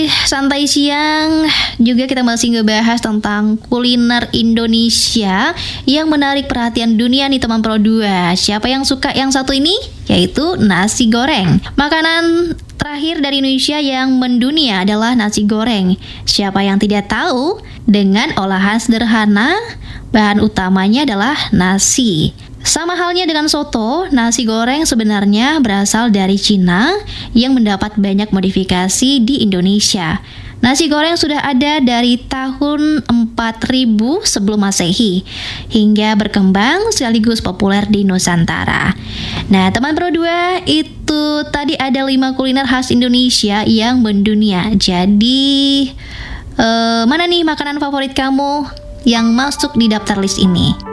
Santai siang juga kita masih ngebahas tentang kuliner Indonesia yang menarik perhatian dunia nih teman Pro 2. Siapa yang suka yang satu ini? Yaitu nasi goreng. Makanan terakhir dari Indonesia yang mendunia adalah nasi goreng. Siapa yang tidak tahu? Dengan olahan sederhana, bahan utamanya adalah nasi. Sama halnya dengan soto, nasi goreng sebenarnya berasal dari Cina yang mendapat banyak modifikasi di Indonesia. Nasi goreng sudah ada dari tahun 4000 sebelum Masehi hingga berkembang sekaligus populer di Nusantara. Nah, teman Pro 2, itu tadi ada 5 kuliner khas Indonesia yang mendunia. Jadi, mana nih makanan favorit kamu yang masuk di daftar list ini?